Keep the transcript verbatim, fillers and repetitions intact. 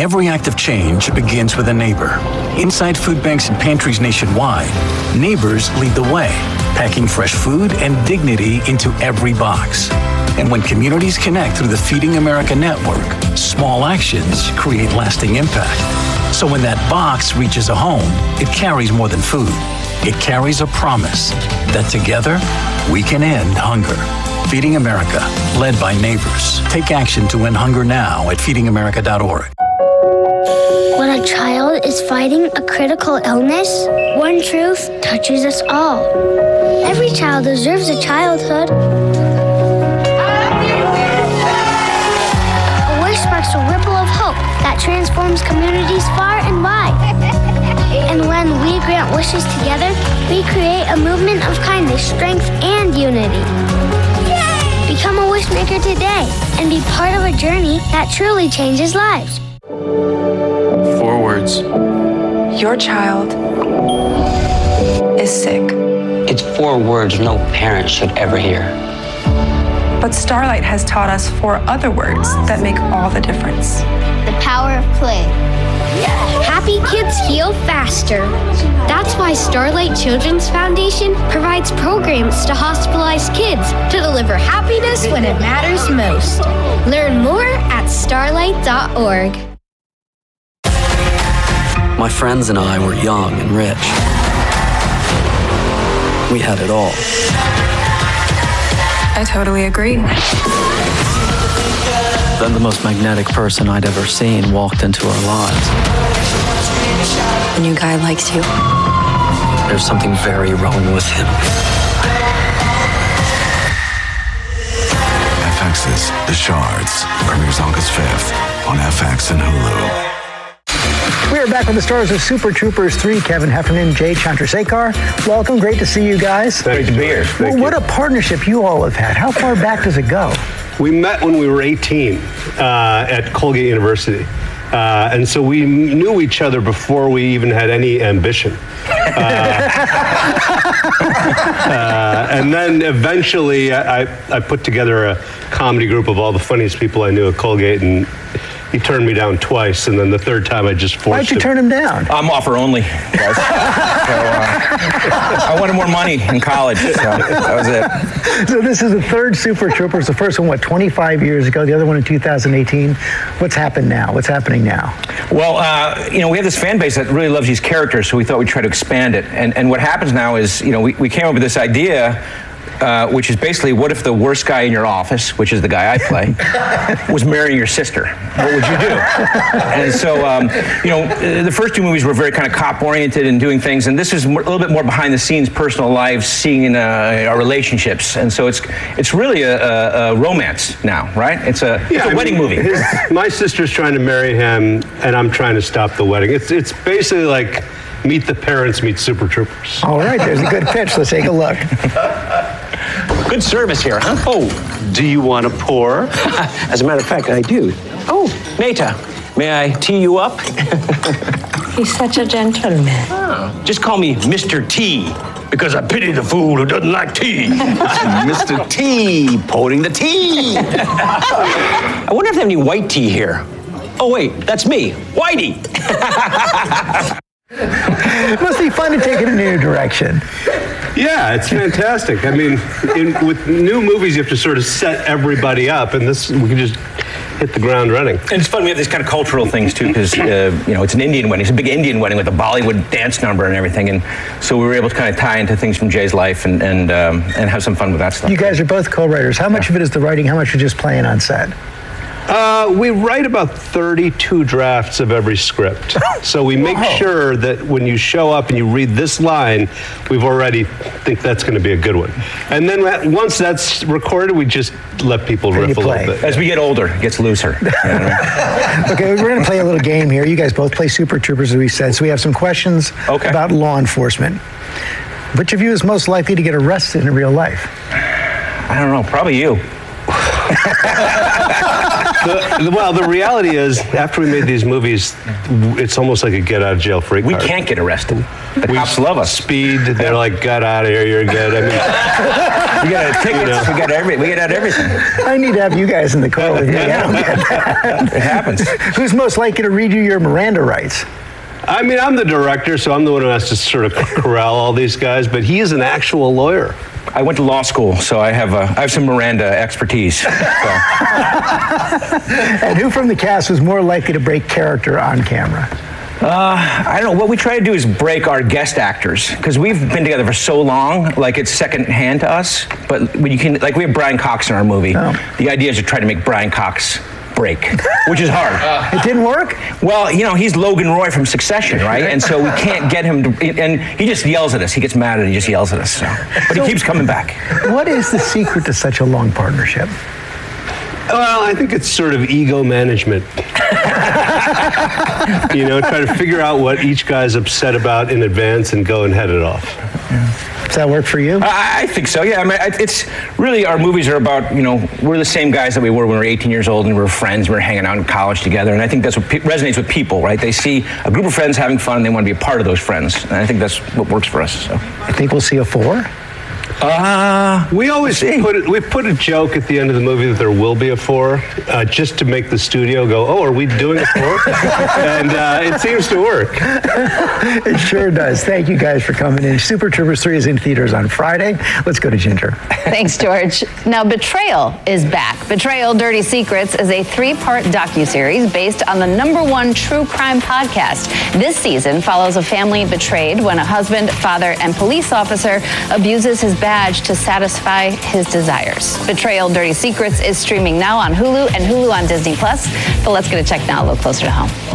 Every act of change begins with a neighbor. Inside food banks and pantries nationwide, neighbors lead the way, packing fresh food and dignity into every box. And when communities connect through the Feeding America network, small actions create lasting impact. So when that box reaches a home, it carries more than food. It carries a promise that together we can end hunger. Feeding America, led by neighbors. Take action to end hunger now at feeding america dot org. When a child is fighting a critical illness, one truth touches us all. Every child deserves a childhood. A wish sparks a ripple of hope that transforms communities far and wide. And when we grant wishes together, we create a movement of kindness, strength, and unity. Become a wishmaker today and be part of a journey that truly changes lives. Four words. Your child is sick. It's four words no parent should ever hear. But Starlight has taught us four other words that make all the difference. The power of play. Happy kids heal faster. That's why Starlight Children's Foundation provides programs to hospitalized kids to deliver happiness when it matters most. Learn more at starlight dot org. My friends and I were young and rich. We had it all. I totally agree. Then the most magnetic person I'd ever seen walked into our lives. The new guy likes you. There's something very wrong with him. F X's The Shards premieres August fifth on F X and Hulu. We are back with the stars of Super Troopers three, Kevin Heffernan, Jay Chandrasekhar. Welcome. Great to see you guys. Great to be here. Well, what a partnership you all have had. How far back does it go? We met when we were eighteen uh, at Colgate University. Uh, and so we knew each other before we even had any ambition. Uh, uh, and then eventually I, I put together a comedy group of all the funniest people I knew at Colgate, and he turned me down twice, and then the third time I just forced him. Why'd you turn him down? I'm offer only, guys. so, uh, I wanted more money in college, so that was it. So this is the third Super Troopers. The first one, what, twenty-five years ago? The other one in two thousand eighteen. What's happened now? What's happening now? Well, uh, you know, we have this fan base that really loves these characters, so we thought we'd try to expand it. And, and what happens now is, you know, we, we came up with this idea, Uh, which is basically, what if the worst guy in your office, which is the guy I play, was marrying your sister? What would you do? And so, um, you know, the first two movies were very kind of cop-oriented and doing things, and this is more, a little bit more behind-the-scenes, personal lives, seeing uh, our relationships, and so it's it's really a, a, a romance now, right? It's a, yeah, it's a I wedding mean, movie. His, my sister's trying to marry him, and I'm trying to stop the wedding. It's it's basically like Meet the Parents meet Super Troopers. All right, there's a good pitch. Let's take a look. Good service here, huh? Oh, do you want to pour? As a matter of fact, I do. Oh, Neta, may I tee you up? He's such a gentleman. Oh, just call me Mister T, because I pity the fool who doesn't like tea. Mister T, pouring the tea. I wonder if they have any white tea here. Oh, wait, that's me, Whitey. It must be fun to take it in a new direction. Yeah, it's fantastic. I mean, in, with new movies, you have to sort of set everybody up, and this, we can just hit the ground running. And it's fun, we have these kind of cultural things too, because, uh, you know, it's an Indian wedding. It's a big Indian wedding with a Bollywood dance number and everything, and so we were able to kind of tie into things from Jay's life and and, um, and have some fun with that stuff. You guys are both co-writers. How much of it is the writing? How much are you just playing on set? Uh, we write about thirty-two drafts of every script. So we make Wow. sure that when you show up and you read this line, we've already think that's going to be a good one. And then that, once that's recorded, we just let people Then riff you a play. little bit. As we get older, it gets looser. You know? Okay, we're going to play a little game here. You guys both play Super Troopers, as we said. So we have some questions Okay. about law enforcement. Which of you is most likely to get arrested in real life? I don't know, probably you. the, the, well, the reality is, after we made these movies, it's almost like a get out of jail free card. We can't get arrested. The we cops love us. Speed. They're like, get out of here. You're good. I mean, we got tickets. You know. We got every. We got everything. I need to have you guys in the car with me. I don't get that. It happens. Who's most likely to read you your Miranda rights? I mean, I'm the director, so I'm the one who has to sort of corral all these guys, but he is an actual lawyer. I went to law school, so I have uh, I have some Miranda expertise. So. And who from the cast was more likely to break character on camera? Uh, I don't know. What we try to do is break our guest actors, because we've been together for so long, like it's second hand to us. But when you can, like we have Brian Cox in our movie. Oh. The idea is to try to make Brian Cox break, which is hard. It didn't work? Well, you know, he's Logan Roy from Succession, right? And so we can't get him to, and he just yells at us. He gets mad and he just yells at us. So. But so, he keeps coming back. What is the secret to such a long partnership? Well, I think it's sort of ego management. You know, try to figure out what each guy's upset about in advance and go and head it off. Does that work for you? I, I think so, yeah. I mean, it's really, our movies are about, you know, we're the same guys that we were when we were eighteen years old and we were friends, we were hanging out in college together, and I think that's what pe- resonates with people, right? They see a group of friends having fun and they want to be a part of those friends, and I think that's what works for us. So. I think we'll see a four? Uh, we always put it, we put a joke at the end of the movie that there will be a four, uh, just to make the studio go, oh, are we doing a four? And uh, it seems to work. It sure does. Thank you guys for coming in. Super Troopers three is in theaters on Friday. Let's go to Ginger. Thanks, George. Now, Betrayal is back. Betrayal: Dirty Secrets is a three-part docuseries based on the number one true crime podcast. This season follows a family betrayed when a husband, father, and police officer abuses his badge to satisfy his desires. Betrayal: Dirty Secrets is streaming now on Hulu and Hulu on Disney Plus. But let's get a check now a little closer to home.